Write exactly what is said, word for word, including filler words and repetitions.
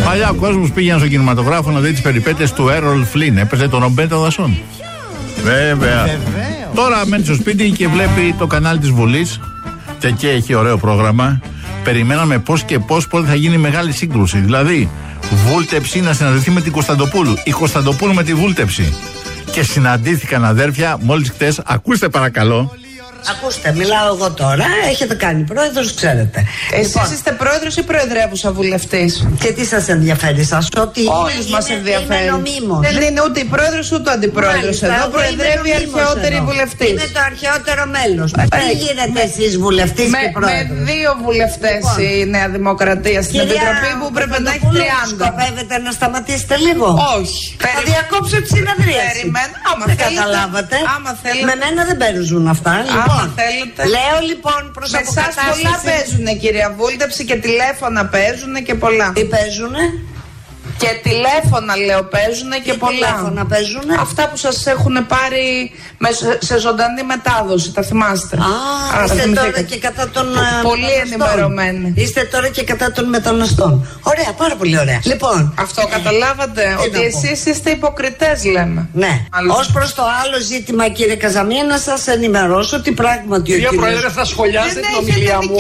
Παλιά ο κόσμος πήγαινε στο κινηματογράφο να δει τις περιπέτειες του Έρολ Φλίν. Έπαιζε τον Ρομπέρτο Δασόν. Βέβαια. Τώρα μένει στο σπίτι και βλέπει το κανάλι της Βουλής. Και εκεί έχει ωραίο πρόγραμμα. Περιμέναμε πώς και πώς πότε θα γίνει μεγάλη σύγκρουση. Δηλαδή, Βούλτεψη να συναντηθεί με την Κωνσταντοπούλου. Η Κωνσταντοπούλου με τη Βούλτεψη. Και συναντήθηκαν αδέρφια μόλις χτες. Ακούστε παρακαλώ. Ακούστε, μιλάω εγώ τώρα. Έχετε κάνει πρόεδρος, ξέρετε. Εσείς Λοιπόν, είστε πρόεδρος ή προεδρεύουσα βουλευτής? και τι σας ενδιαφέρει σας? Ότι Όλους μας ενδιαφέρει. Είναι νομίμως. Δεν είναι ούτε η πρόεδρος ούτε ο αντιπρόεδρος. Μάλιστα, Εδώ εγώ προεδρεύει η είμαι νομίμως αρχαιότερη εδώ. βουλευτής. Είναι το αρχαιότερο μέλος. Τι γίνετε εσείς βουλευτής Με, και με πρόεδρος? δύο βουλευτές Λοιπόν. η Νέα Δημοκρατία στην Κυρία Επιτροπή που πρέπει να έχει Κωνσταντοπούλου, τριάντα. σκοπεύετε να σταματήσετε λίγο? Όχι. Θα διακόψω τη συνεδρίαση. Περιμένω. Άμα Δεν θέλετε. καταλάβατε. Άμα θέλετε. Με μένα δεν παίζουν αυτά. Λοιπόν, θέλετε. λέω λοιπόν προς Με εσάς αποκατάσταση. πολλά παίζουνε, κυρία Βούλτεψη, και τηλέφωνα παίζουνε και πολλά. Τι παίζουνε? Και τηλέφωνα, λέω, παίζουνε και Τι πολλά. τηλέφωνα παίζουνε? Αυτά που σας έχουν πάρει με, σε, σε ζωντανή μετάδοση, τα θυμάστε? Α, Άρα, είστε θυμηθήκατε. τώρα και κατά των ε, Πολύ μεταναστών. ενημερωμένοι. Είστε τώρα και κατά των μεταναστών. Ωραία, πάρα πολύ ωραία. Λοιπόν, Αυτό καταλάβατε, τι ότι να πω. εσείς είστε υποκριτές, λέμε. ναι. Άλλο. Ως προς το άλλο ζήτημα, κύριε Καζαμία, να σας ενημερώσω ότι πράγματι ο Κυρία κύριος... Πρόεδρε, θα σχολιάσετε Δεν την έχετε ομιλία μου.